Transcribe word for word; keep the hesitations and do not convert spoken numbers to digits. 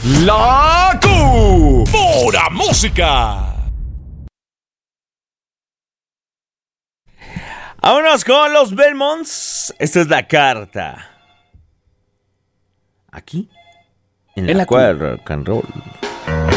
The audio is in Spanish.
La Q. Pura música. Vámonos con los Belmonts. Esta es la carta. Aquí, en, en la, la cual rock and roll.